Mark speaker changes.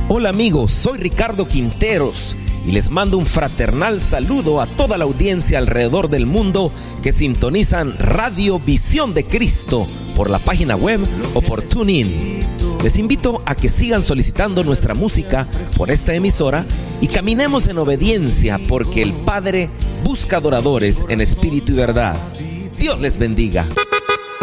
Speaker 1: Hola amigos, soy Ricardo Quinteros y les mando un fraternal saludo a toda la audiencia alrededor del mundo que sintonizan Radio Visión de Cristo por la página web o por TuneIn. Les invito a que sigan solicitando nuestra música por esta emisora y caminemos en obediencia porque el Padre busca adoradores en espíritu y verdad. Dios les bendiga.